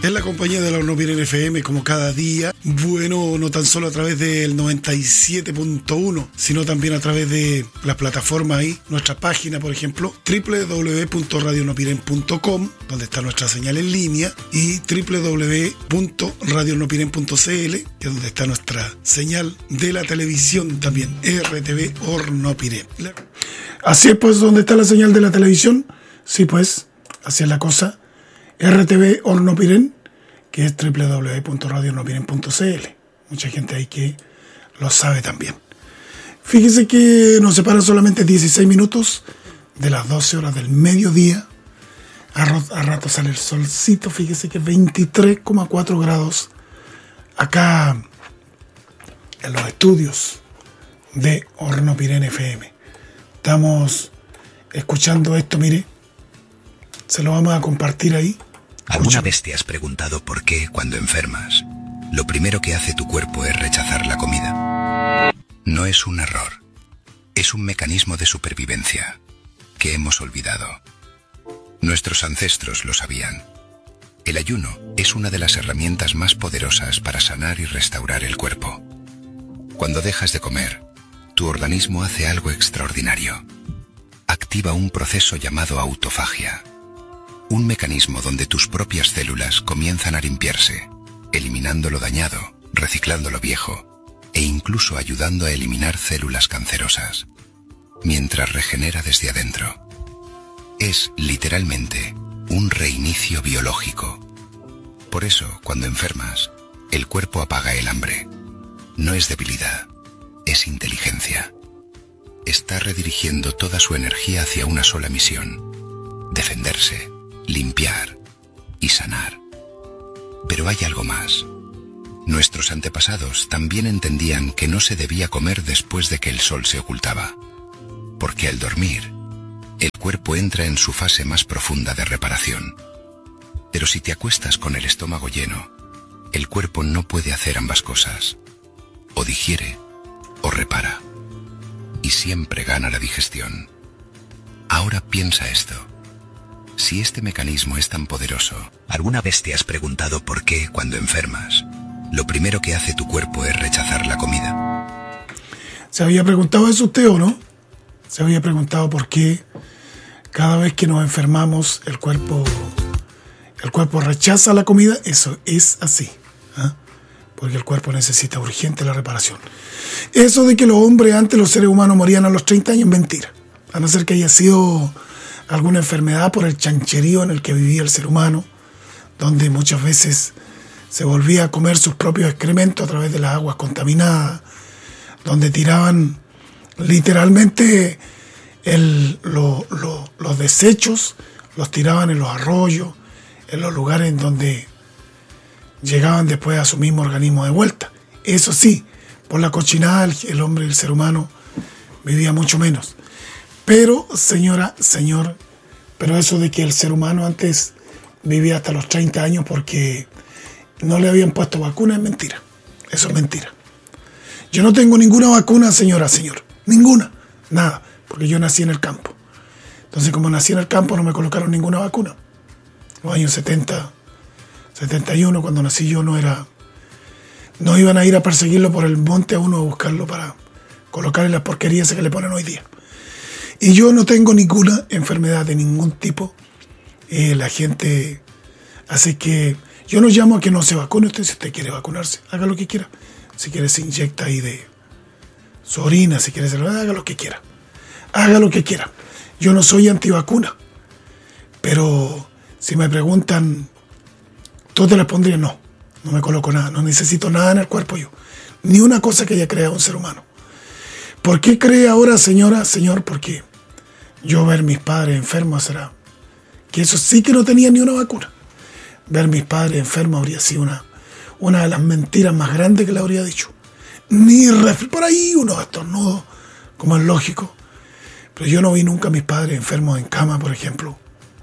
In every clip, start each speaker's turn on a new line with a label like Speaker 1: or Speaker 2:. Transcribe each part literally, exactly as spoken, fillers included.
Speaker 1: En la compañía de la Hornopiren F M, como cada día, bueno, no tan solo a través del noventa y siete punto uno, sino también a través de las plataformas ahí, nuestra página, por ejemplo, doble u doble u doble u punto radio hornopiren punto com, donde está nuestra señal en línea, y doble u doble u doble u punto radio hornopiren punto c l, que es donde está nuestra señal de la televisión también, R T V Hornopiren. Así es, pues, ¿dónde está la señal de la televisión? Sí, pues, así es la cosa. R T V Hornopiren, que es doble u doble u doble u punto radio hornopiren punto c l. Mucha gente ahí que lo sabe también. Fíjese que nos separan solamente dieciséis minutos de las doce horas del mediodía. A, a rato sale el solcito, fíjese que veintitrés coma cuatro grados acá en los estudios de Hornopiren F M. Estamos escuchando esto, mire. Se lo vamos a compartir ahí.
Speaker 2: ¿Alguna vez te has preguntado por qué, cuando enfermas, lo primero que hace tu cuerpo es rechazar la comida? No es un error. Es un mecanismo de supervivencia que hemos olvidado. Nuestros ancestros lo sabían. El ayuno es una de las herramientas más poderosas para sanar y restaurar el cuerpo. Cuando dejas de comer, tu organismo hace algo extraordinario. Activa un proceso llamado autofagia. Un mecanismo donde tus propias células comienzan a limpiarse, eliminando lo dañado, reciclando lo viejo e incluso ayudando a eliminar células cancerosas, mientras regenera desde adentro. Es, literalmente, un reinicio biológico. Por eso, cuando enfermas, el cuerpo apaga el hambre. No es debilidad, es inteligencia. Está redirigiendo toda su energía hacia una sola misión: defenderse, limpiar y sanar. Pero hay algo más. Nuestros antepasados también entendían que no se debía comer después de que el sol se ocultaba, porque al dormir, el cuerpo entra en su fase más profunda de reparación. Pero si te acuestas con el estómago lleno, el cuerpo no puede hacer ambas cosas. O digiere o repara. Y siempre gana la digestión. Ahora piensa esto. Si este mecanismo es tan poderoso, ¿alguna vez te has preguntado por qué, cuando enfermas, lo primero que hace tu cuerpo es rechazar la comida?
Speaker 1: ¿Se había preguntado eso usted o no? ¿Se había preguntado por qué cada vez que nos enfermamos el cuerpo, el cuerpo rechaza la comida? Eso es así, ¿eh? Porque el cuerpo necesita urgente la reparación. Eso de que los hombres antes, los seres humanos, morían a los treinta años, mentira. A no ser que haya sido alguna enfermedad por el chancherío en el que vivía el ser humano, donde muchas veces se volvía a comer sus propios excrementos a través de las aguas contaminadas, donde tiraban literalmente el, lo, lo, los desechos, los tiraban en los arroyos, en los lugares en donde llegaban después a su mismo organismo de vuelta. Eso sí, por la cochinada el, el hombre, el ser humano, vivía mucho menos. Pero, señora, señor, pero eso de que el ser humano antes vivía hasta los treinta años porque no le habían puesto vacuna es mentira. Eso es mentira. Yo no tengo ninguna vacuna, señora, señor. Ninguna. Nada. Porque yo nací en el campo. Entonces, como nací en el campo, no me colocaron ninguna vacuna. En los años setenta, setenta y uno, cuando nací yo, no era... No iban a ir a perseguirlo por el monte a uno a buscarlo para colocarle las porquerías que le ponen hoy día. Y yo no tengo ninguna enfermedad de ningún tipo. Eh, la gente... Así que yo no llamo a que no se vacune. Usted, si usted quiere vacunarse, haga lo que quiera. Si quiere se inyecta ahí de su orina, si quiere se lo haga lo que quiera. Haga lo que quiera. Yo no soy antivacuna. Pero si me preguntan, ¿tú te les pondrías? No. No me coloco nada. No necesito nada en el cuerpo yo. Ni una cosa que haya creado un ser humano. ¿Por qué cree ahora, señora, señor? Porque yo ver mis padres enfermos será que eso sí que no tenía ni una vacuna. Ver mis padres enfermos habría sido una, una de las mentiras más grandes que le habría dicho. Ni ref, por ahí unos estornudos, como es lógico. Pero yo no vi nunca a mis padres enfermos en cama, por ejemplo,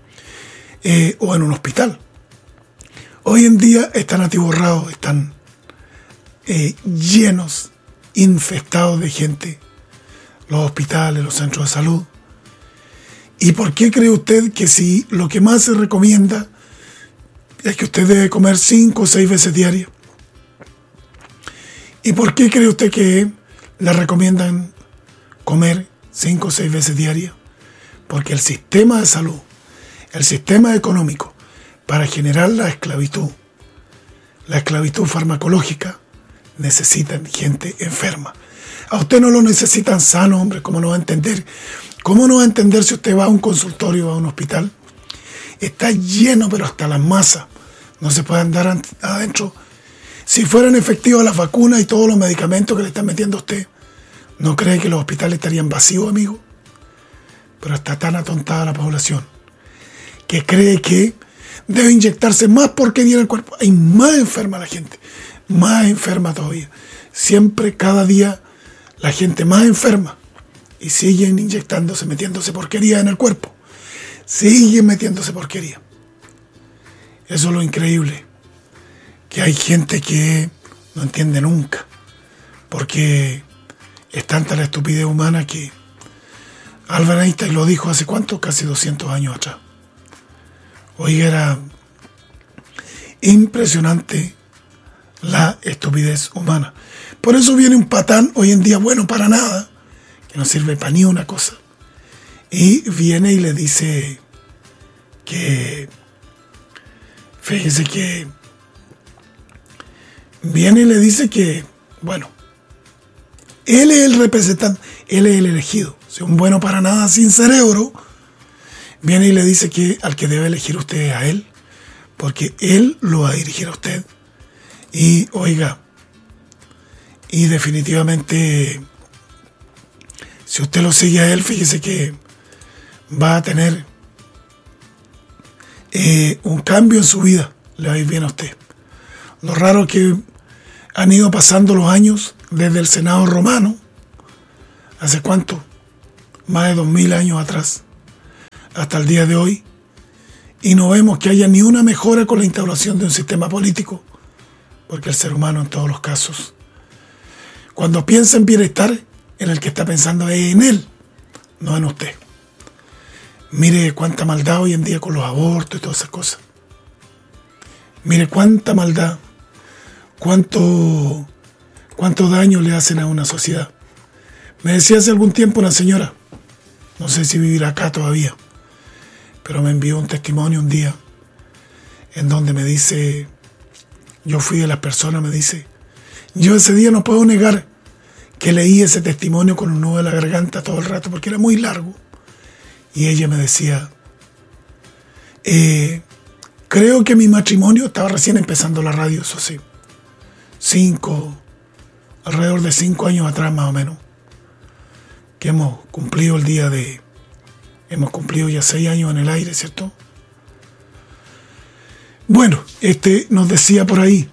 Speaker 1: eh, o en un hospital. Hoy en día están atiborrados, están eh, llenos, infestados de gente, los hospitales, los centros de salud. ¿Y por qué cree usted que si lo que más se recomienda es que usted debe comer cinco o seis veces diarias. ¿Y por qué cree usted que le recomiendan comer cinco o seis veces diarias? Porque el sistema de salud, el sistema económico, para generar la esclavitud, la esclavitud farmacológica, necesitan gente enferma. A usted no lo necesitan sano, hombre. ¿Cómo no va a entender? ¿Cómo no va a entender si usted va a un consultorio o a un hospital? Está lleno, pero hasta las masas. No se puede andar adentro. Si fueran efectivas las vacunas y todos los medicamentos que le están metiendo a usted, ¿no cree que los hospitales estarían vacíos, amigo? Pero está tan atontada la población que cree que debe inyectarse más porquería en el cuerpo. Hay más enferma la gente, más enferma todavía. Siempre, cada día, la gente más enferma. Y siguen inyectándose, metiéndose porquería en el cuerpo. Siguen metiéndose porquería. Eso es lo increíble. Que hay gente que no entiende nunca. Porque es tanta la estupidez humana que Albert Einstein lo dijo hace cuánto, casi doscientos años atrás. Oiga, era impresionante la estupidez humana. Por eso viene un patán hoy en día bueno para nada, que no sirve para ni una cosa, y viene y le dice que, fíjese que, viene y le dice que, bueno, él es el representante, él es el elegido. Si un bueno para nada sin cerebro, viene y le dice que al que debe elegir usted es a él, porque él lo va a dirigir a usted. Y oiga, y definitivamente, si usted lo sigue a él, fíjese que va a tener eh, un cambio en su vida, le va a ir bien a usted. Lo raro es que han ido pasando los años desde el Senado romano, ¿hace cuánto? Más de dos mil años atrás, hasta el día de hoy, y no vemos que haya ni una mejora con la instauración de un sistema político, porque el ser humano en todos los casos, cuando piensa en bienestar, en el que está pensando es en él, no en usted. Mire cuánta maldad hoy en día con los abortos y todas esas cosas. Mire cuánta maldad, cuánto, cuánto daño le hacen a una sociedad. Me decía hace algún tiempo una señora, no sé si vivirá acá todavía, pero me envió un testimonio un día en donde me dice, yo fui de las personas, me dice, yo ese día no puedo negar que leí ese testimonio con un nudo en la garganta todo el rato porque era muy largo. Y ella me decía, eh, creo que mi matrimonio, estaba recién empezando la radio, eso sí, cinco, alrededor de cinco años atrás más o menos, que hemos cumplido el día de, hemos cumplido ya seis años en el aire, ¿cierto? Bueno, este nos decía por ahí,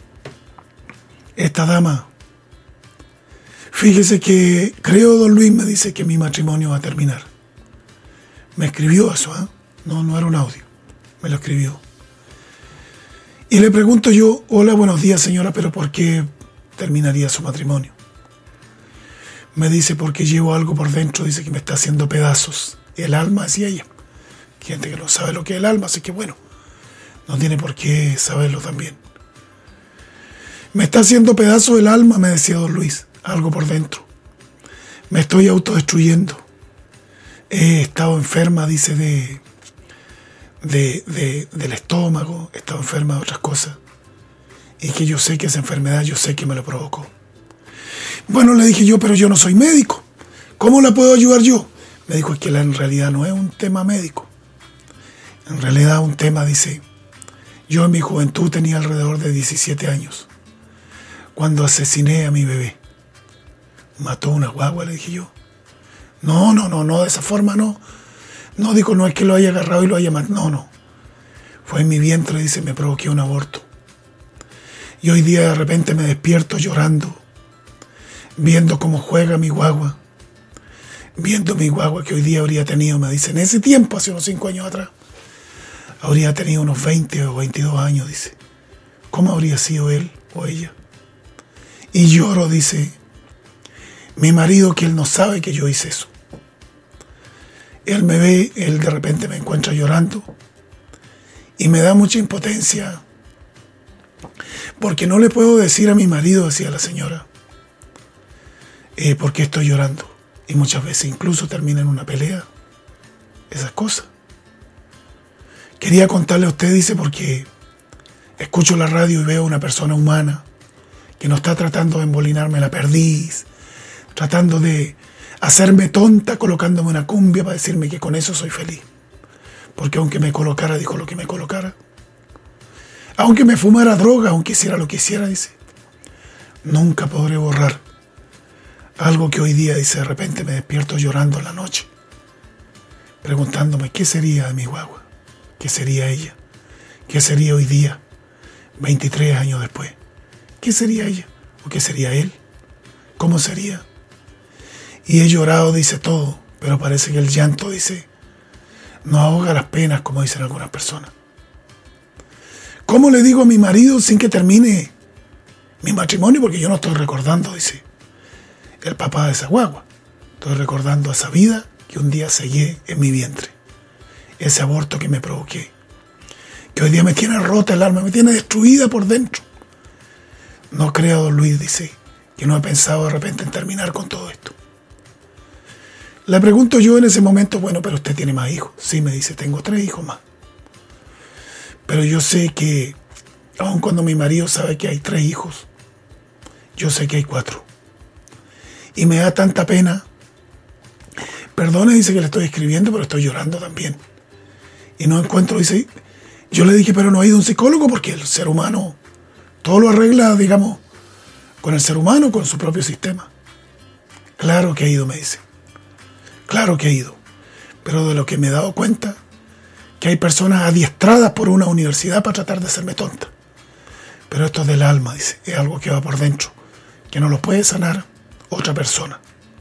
Speaker 1: esta dama, fíjese que creo, don Luis, me dice que mi matrimonio va a terminar. Me escribió eso, ¿eh? No, no era un audio, me lo escribió. Y le pregunto yo, hola, buenos días señora, pero ¿por qué terminaría su matrimonio? Me dice, porque llevo algo por dentro, dice que me está haciendo pedazos. El alma, decía ella. Gente que no sabe lo que es el alma, así que bueno, no tiene por qué saberlo también. Me está haciendo pedazos el alma, me decía don Luis, algo por dentro. Me estoy autodestruyendo. He estado enferma, dice, de, de, de, del estómago, he estado enferma de otras cosas. Y que yo sé que esa enfermedad, yo sé que me lo provocó. Bueno, le dije yo, pero yo no soy médico. ¿Cómo la puedo ayudar yo? Me dijo, es que la, en realidad no es un tema médico. En realidad un tema, dice, yo en mi juventud tenía alrededor de diecisiete años. Cuando asesiné a mi bebé. Mató una guagua, le dije yo. No, no, no, no, de esa forma no. No, digo, no es que lo haya agarrado y lo haya matado. No, no. Fue en mi vientre, dice, me provoqué un aborto. Y hoy día de repente me despierto llorando, viendo cómo juega mi guagua. Viendo mi guagua que hoy día habría tenido, me dice, en ese tiempo, hace unos cinco años atrás, habría tenido unos veinte o veintidós años, dice. ¿Cómo habría sido él o ella? Y lloro, dice, mi marido, que él no sabe que yo hice eso. Él me ve, él de repente me encuentra llorando Y me da mucha impotencia, porque no le puedo decir a mi marido, decía la señora, eh, por qué estoy llorando. Y muchas veces incluso termina en una pelea, esas cosas. Quería contarle a usted, dice, porque escucho la radio y veo a una persona humana que no está tratando de embolinarme la perdiz, tratando de hacerme tonta, colocándome una cumbia para decirme que con eso soy feliz. Porque aunque me colocara, dijo lo que me colocara, aunque me fumara droga, aunque hiciera lo que hiciera, dice, nunca podré borrar algo que hoy día, dice, de repente me despierto llorando en la noche, preguntándome qué sería de mi guagua, qué sería ella, qué sería hoy día, veintitrés años después, qué sería ella o qué sería él, cómo sería. Y he llorado, dice, todo, pero parece que el llanto, dice, no ahoga las penas, como dicen algunas personas. ¿Cómo le digo a mi marido sin que termine mi matrimonio? Porque yo no estoy recordando, dice, el papá de esa guagua. Estoy recordando esa vida que un día sellé en mi vientre. Ese aborto que me provoqué. Que hoy día me tiene rota el alma, me tiene destruida por dentro. No crea, don Luis, dice, que no he pensado de repente en terminar con todo esto. Le pregunto yo en ese momento, bueno, pero usted tiene más hijos. Sí, me dice, tengo tres hijos más. Pero yo sé que, aun cuando mi marido sabe que hay tres hijos, yo sé que hay cuatro. Y me da tanta pena. Perdone, dice, que le estoy escribiendo, pero estoy llorando también. Y no encuentro, dice, yo le dije, pero no ha ido un psicólogo, porque el ser humano todo lo arregla, digamos, con el ser humano, con su propio sistema. Claro que ha ido, me dice. Claro que ha ido. Pero de lo que me he dado cuenta, que hay personas adiestradas por una universidad para tratar de hacerme tonta. Pero esto es del alma, dice, es algo que va por dentro, que no lo puede sanar otra persona.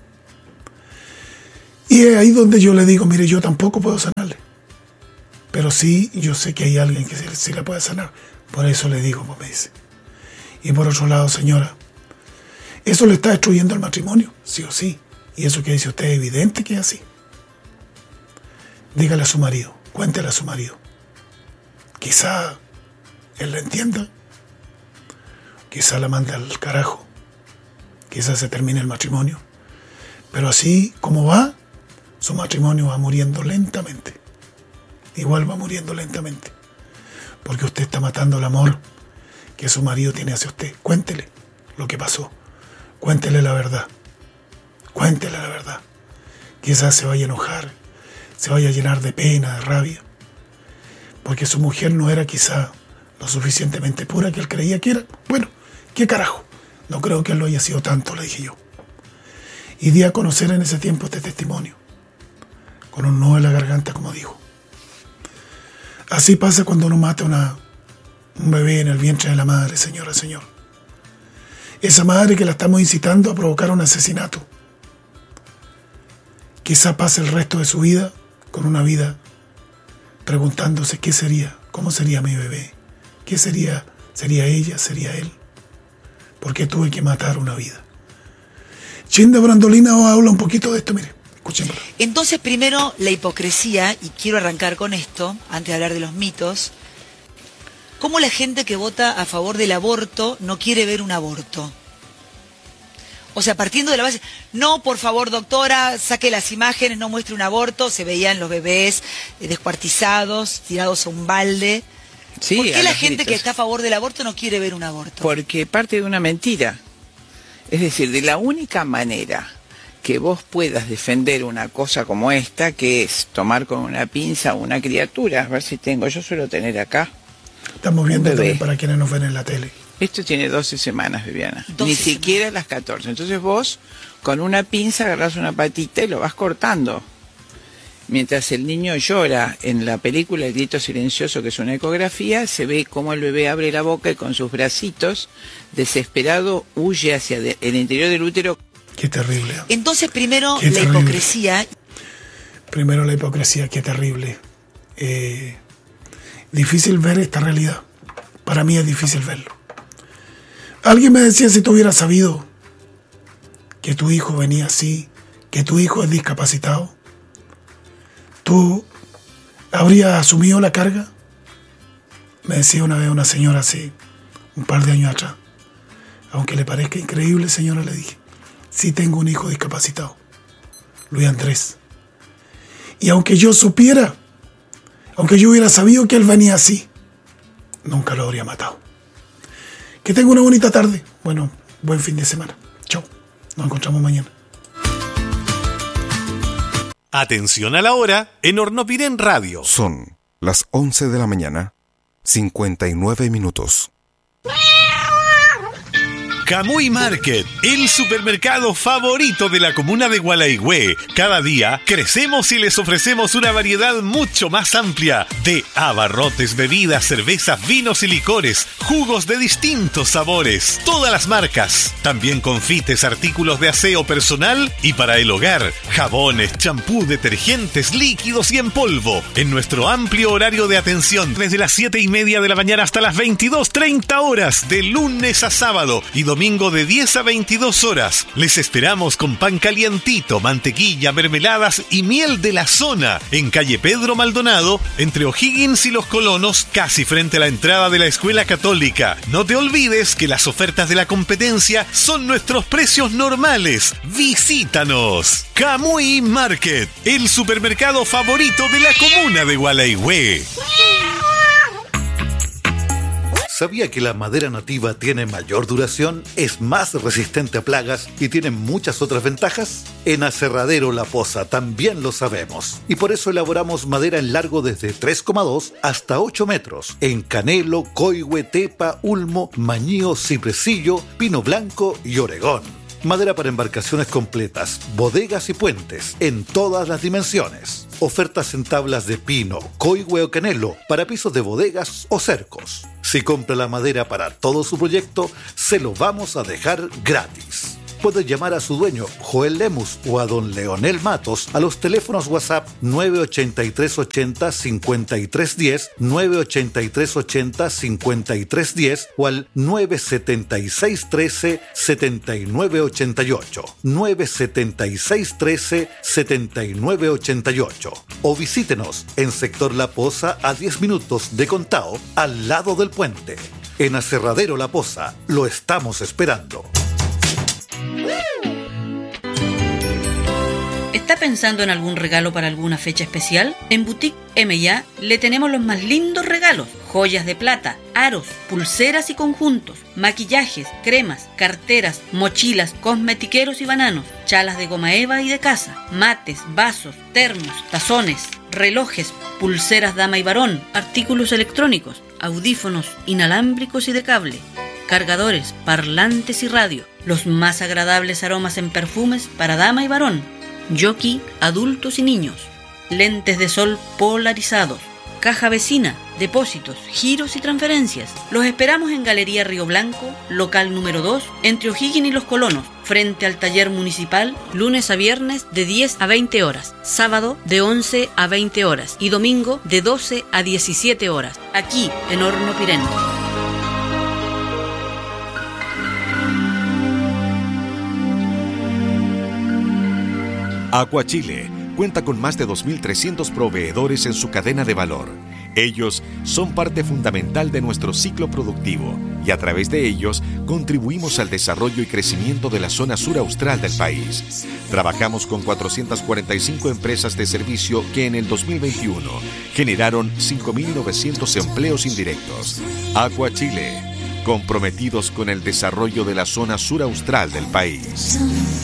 Speaker 1: Y es ahí donde yo le digo, mire, yo tampoco puedo sanarle. Pero sí, yo sé que hay alguien que sí, sí la puede sanar. Por eso le digo, pues me dice. Y por otro lado, señora, ¿eso le está destruyendo el matrimonio? Sí o sí. Y eso que dice usted es evidente que es así. Dígale a su marido, cuéntele a su marido. Quizá él la entienda. Quizá la mande al carajo. Quizá se termine el matrimonio. Pero así como va, su matrimonio va muriendo lentamente. Igual va muriendo lentamente. Porque usted está matando el amor que su marido tiene hacia usted. Cuéntele lo que pasó. Cuéntele la verdad. Cuéntele la verdad. Quizás se vaya a enojar, se vaya a llenar de pena, de rabia. Porque su mujer no era quizá lo suficientemente pura que él creía que era. Bueno, ¿qué carajo? No creo que él lo haya sido tanto, le dije yo. Y di a conocer en ese tiempo este testimonio. Con un nudo en la garganta, como dijo. Así pasa cuando uno mata una, un bebé en el vientre de la madre, señora, señor. Esa madre que la estamos incitando a provocar un asesinato. Quizá pase el resto de su vida con una vida preguntándose qué sería, cómo sería mi bebé, qué sería, sería ella, sería él. ¿Por qué tuve que matar una vida? Chinda Brandolina os habla un poquito de esto, mire, escuchémoslo.
Speaker 3: Entonces, primero, la hipocresía, y quiero arrancar con esto, antes de hablar de los mitos. ¿Cómo la gente que vota a favor del aborto no quiere ver un aborto? O sea, partiendo de la base, no, por favor, doctora, saque las imágenes, no muestre un aborto, se veían los bebés eh, descuartizados, tirados a un balde.
Speaker 4: Sí,
Speaker 3: ¿Por qué la gente
Speaker 4: gritos.
Speaker 3: que está a favor del aborto no quiere ver un aborto?
Speaker 4: Porque parte de una mentira. Es decir, de la única manera que vos puedas defender una cosa como esta, que es tomar con una pinza una criatura, a ver si tengo, yo suelo tener acá.
Speaker 1: Estamos viendo también para quienes nos ven en la tele.
Speaker 4: Esto tiene doce semanas, Viviana.
Speaker 3: doce
Speaker 4: Ni
Speaker 3: semanas.
Speaker 4: siquiera las catorce. Entonces vos, con una pinza, agarrás una patita y lo vas cortando. Mientras el niño llora en la película El grito silencioso, que es una ecografía, se ve cómo el bebé abre la boca y con sus bracitos, desesperado, huye hacia de, el interior del útero.
Speaker 1: Qué terrible.
Speaker 3: Entonces, primero,
Speaker 1: Qué
Speaker 3: la
Speaker 1: terrible.
Speaker 3: hipocresía.
Speaker 1: Primero la hipocresía, qué terrible. Eh, difícil ver esta realidad. Para mí es difícil verlo. Alguien me decía, si tú hubieras sabido que tu hijo venía así, que tu hijo es discapacitado, ¿tú habrías asumido la carga? Me decía una vez una señora así, un par de años atrás. Aunque le parezca increíble, señora, le dije, sí tengo un hijo discapacitado, Luis Andrés. Y aunque yo supiera, aunque yo hubiera sabido que él venía así, nunca lo habría matado. Que tenga una bonita tarde. Bueno, buen fin de semana. Chao. Nos encontramos mañana.
Speaker 5: Atención a la hora en Hornopirén Radio.
Speaker 6: Son las once de la mañana, cincuenta y nueve minutos.
Speaker 5: Camuy Market, el supermercado favorito de la comuna de Gualaigüe. Cada día crecemos y les ofrecemos una variedad mucho más amplia de abarrotes, bebidas, cervezas, vinos y licores, jugos de distintos sabores, todas las marcas. También confites, artículos de aseo personal y para el hogar, jabones, champú, detergentes, líquidos y en polvo. En nuestro amplio horario de atención, desde las siete y media de la mañana hasta las veintidós treinta horas, de lunes a sábado y domingo de diez a veintidós horas. Les esperamos con pan calientito, mantequilla, mermeladas y miel de la zona en calle Pedro Maldonado, entre O'Higgins y Los Colonos, casi frente a la entrada de la Escuela Católica. No te olvides que las ofertas de la competencia son nuestros precios normales. ¡Visítanos! Camuy Market, el supermercado favorito de la comuna de Gualaigüe.
Speaker 7: ¿Sabía que la madera nativa tiene mayor duración, es más resistente a plagas y tiene muchas otras ventajas? En Aserradero La Poza también lo sabemos. Y por eso elaboramos madera en largo desde tres coma dos hasta ocho metros. En canelo, coigüe, tepa, ulmo, mañío, cipresillo, pino blanco y oregón. Madera para embarcaciones completas, bodegas y puentes, en todas las dimensiones. Ofertas en tablas de pino, coigüe o canelo, para pisos de bodegas o cercos. Si compra la madera para todo su proyecto, se lo vamos a dejar gratis. Puede llamar a su dueño, Joel Lemus, o a don Leonel Matos a los teléfonos WhatsApp nueve ochenta y tres ochenta cincuenta y tres diez, nueve ochenta y tres ochenta cincuenta y tres diez o al nueve setenta y seis trece setenta y nueve ochenta y ocho, nueve setenta y seis trece setenta y nueve ochenta y ocho. O visítenos en Sector La Poza a diez minutos de Contao, al lado del puente. En Aserradero La Poza, lo estamos esperando.
Speaker 8: ¿Está pensando en algún regalo para alguna fecha especial? En Boutique M y A le tenemos los más lindos regalos: joyas de plata, aros, pulseras y conjuntos, maquillajes, cremas, carteras, mochilas, cosmetiqueros y bananos, chalas de goma eva y de casa, mates, vasos, termos, tazones, relojes, pulseras dama y varón, artículos electrónicos, audífonos inalámbricos y de cable, cargadores, parlantes y radio, los más agradables aromas en perfumes para dama y varón, jockey, adultos y niños, lentes de sol polarizados, caja vecina, depósitos, giros y transferencias. Los esperamos en Galería Río Blanco, local número dos, entre O'Higgins y Los Colonos, frente al taller municipal, lunes a viernes de diez a veinte horas, sábado de once a veinte horas y domingo de doce a diecisiete horas, aquí en Hornopirén.
Speaker 6: Aqua Chile cuenta con más de dos mil trescientos proveedores en su cadena de valor. Ellos son parte fundamental de nuestro ciclo productivo y a través de ellos contribuimos al desarrollo y crecimiento de la zona sur austral del país. Trabajamos con cuatrocientas cuarenta y cinco empresas de servicio que en el dos mil veintiuno generaron cinco mil novecientos empleos indirectos. Aqua Chile, comprometidos con el desarrollo de la zona sur austral del país.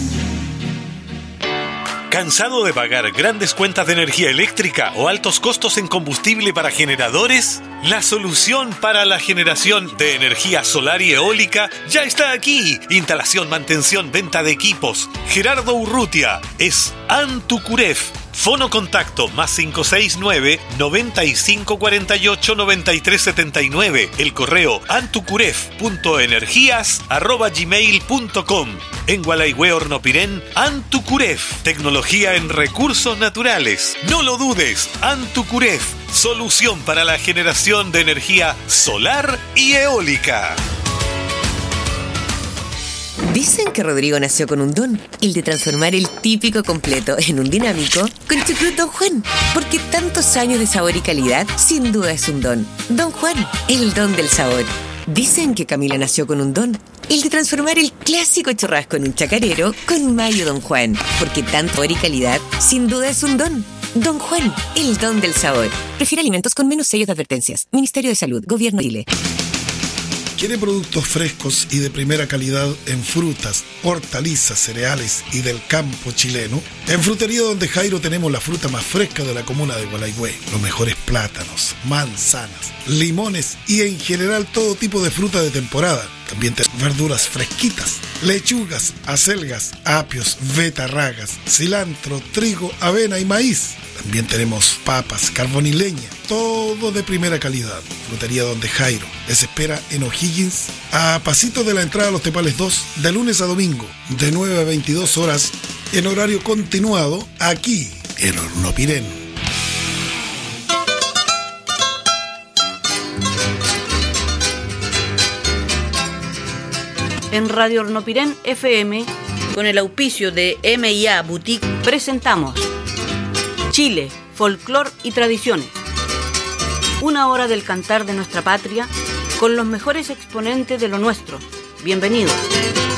Speaker 5: ¿Cansado de pagar grandes cuentas de energía eléctrica o altos costos en combustible para generadores? La solución para la generación de energía solar y eólica ya está aquí. Instalación, mantención, venta de equipos. Gerardo Urrutia es Antucuref. Fono contacto más cinco seis nueve, noventa y cinco cuarenta y ocho, noventa y tres setenta y nueve. El correo antucuref punto energías arroba gmail punto com. En Gualaigüe, Hornopirén, Antucuref. Tecnología en recursos naturales. No lo dudes, Antucuref. Solución para la generación de energía solar y eólica.
Speaker 9: Dicen que Rodrigo nació con un don, el de transformar el típico completo en un dinámico con Chucrut Don Juan. Porque tantos años de sabor y calidad, sin duda es un don. Don Juan, el don del sabor. Dicen que Camila nació con un don, el de transformar el clásico churrasco en un chacarero con mayo Don Juan. Porque tanto sabor y calidad, sin duda es un don. Don Juan, el don del sabor. Prefiere alimentos con menos sellos de advertencias. Ministerio de Salud, Gobierno de Chile.
Speaker 1: ¿Quiere productos frescos y de primera calidad en frutas, hortalizas, cereales y del campo chileno? En Frutería Donde Jairo tenemos la fruta más fresca de la comuna de Gualaigüe. Los mejores plátanos, manzanas, limones y en general todo tipo de fruta de temporada. También tenemos verduras fresquitas, lechugas, acelgas, apios, betarragas, cilantro, trigo, avena y maíz. También tenemos papas, carbón y leña, todo de primera calidad. Frutería Donde Jairo les espera en O'Higgins, a pasito de la entrada a Los Tepales dos, de lunes a domingo, de nueve a veintidós horas, en horario continuado, aquí en Hornopirén.
Speaker 8: En Radio Hornopirén F M, con el auspicio de M y A Boutique, presentamos Chile, folclor y tradiciones. Una hora del cantar de nuestra patria con los mejores exponentes de lo nuestro. Bienvenidos.